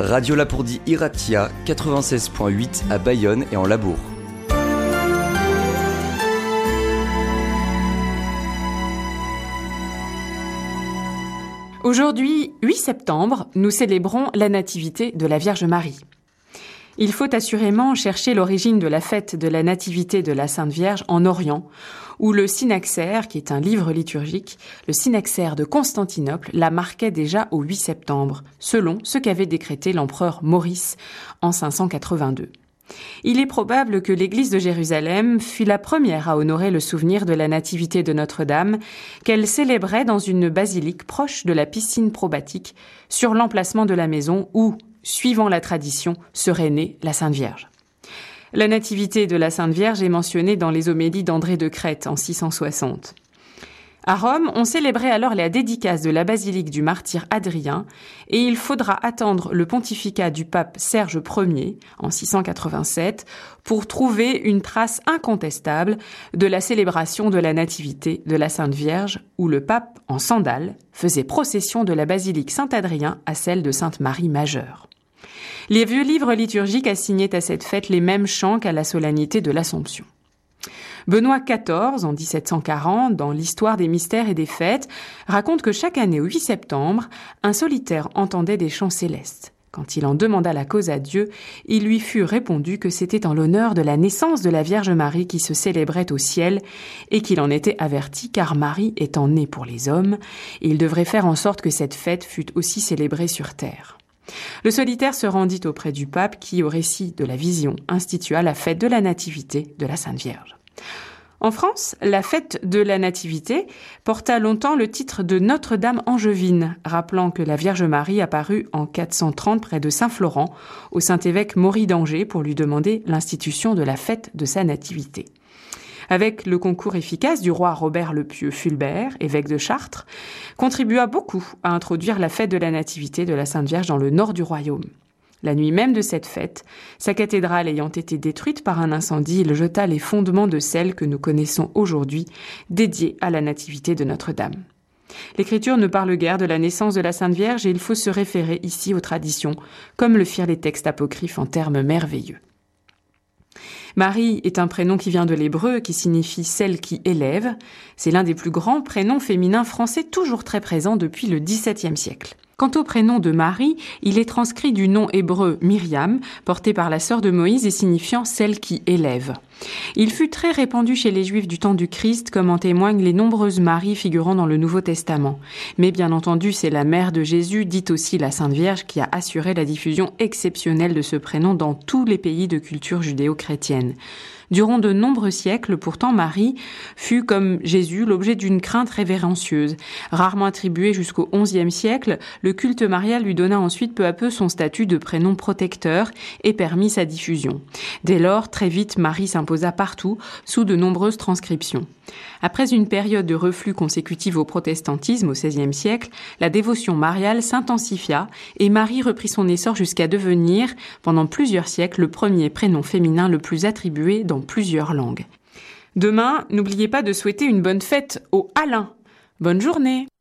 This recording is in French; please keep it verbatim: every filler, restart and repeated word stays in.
Radio Lapourdie Iratia, quatre-vingt-seize virgule huit à Bayonne et en Labourd. Aujourd'hui, huit septembre, nous célébrons la Nativité de la Vierge Marie. Il faut assurément chercher l'origine de la fête de la Nativité de la Sainte Vierge en Orient, où le Synaxaire, qui est un livre liturgique, le Synaxaire de Constantinople, la marquait déjà au huit septembre, selon ce qu'avait décrété l'empereur Maurice en cinq cent quatre-vingt-deux. Il est probable que l'église de Jérusalem fut la première à honorer le souvenir de la nativité de Notre-Dame, qu'elle célébrait dans une basilique proche de la piscine probatique, sur l'emplacement de la maison où, suivant la tradition, serait née la Sainte Vierge. La nativité de la Sainte Vierge est mentionnée dans les homélies d'André de Crète en six cent soixante. À Rome, on célébrait alors la dédicace de la basilique du martyr Adrien et il faudra attendre le pontificat du pape Serge Ier en six cent quatre-vingt-sept pour trouver une trace incontestable de la célébration de la nativité de la Sainte Vierge où le pape, en sandales, faisait procession de la basilique Saint-Adrien à celle de Sainte-Marie Majeure. Les vieux livres liturgiques assignaient à cette fête les mêmes chants qu'à la solennité de l'Assomption. Benoît quatorze, en dix-sept cent quarante, dans l'Histoire des mystères et des fêtes, raconte que chaque année au huit septembre, un solitaire entendait des chants célestes. Quand il en demanda la cause à Dieu, il lui fut répondu que c'était en l'honneur de la naissance de la Vierge Marie qui se célébrait au ciel et qu'il en était averti car Marie étant née pour les hommes, il devrait faire en sorte que cette fête fût aussi célébrée sur terre. Le solitaire se rendit auprès du pape qui, au récit de la vision, institua la fête de la Nativité de la Sainte Vierge. En France, la fête de la Nativité porta longtemps le titre de Notre-Dame angevine, rappelant que la Vierge Marie apparut en quatre cent trente près de Saint-Florent au Saint-Évêque Maury d'Angers pour lui demander l'institution de la fête de sa Nativité. Avec le concours efficace du roi Robert le Pieux Fulbert, évêque de Chartres, contribua beaucoup à introduire la fête de la Nativité de la Sainte Vierge dans le nord du royaume. La nuit même de cette fête, sa cathédrale ayant été détruite par un incendie, il jeta les fondements de celle que nous connaissons aujourd'hui, dédiée à la nativité de Notre-Dame. L'Écriture ne parle guère de la naissance de la Sainte Vierge et il faut se référer ici aux traditions, comme le firent les textes apocryphes en termes merveilleux. Marie est un prénom qui vient de l'hébreu, qui signifie « celle qui élève ». C'est l'un des plus grands prénoms féminins français toujours très présents depuis le dix-septième siècle. Quant au prénom de Marie, il est transcrit du nom hébreu Myriam, porté par la sœur de Moïse et signifiant « celle qui élève ». Il fut très répandu chez les Juifs du temps du Christ, comme en témoignent les nombreuses Maries figurant dans le Nouveau Testament. Mais bien entendu, c'est la mère de Jésus, dite aussi la Sainte Vierge, qui a assuré la diffusion exceptionnelle de ce prénom dans tous les pays de culture judéo-chrétienne. Durant de nombreux siècles, pourtant, Marie fut, comme Jésus, l'objet d'une crainte révérencieuse. Rarement attribuée jusqu'au onzième siècle, le culte marial lui donna ensuite peu à peu son statut de prénom protecteur et permit sa diffusion. Dès lors, très vite, Marie s'imposa partout, sous de nombreuses transcriptions. Après une période de reflux consécutive au protestantisme au seizième siècle, la dévotion mariale s'intensifia et Marie reprit son essor jusqu'à devenir, pendant plusieurs siècles, le premier prénom féminin le plus attribué dans plusieurs langues. Demain, n'oubliez pas de souhaiter une bonne fête au Alain. Bonne journée!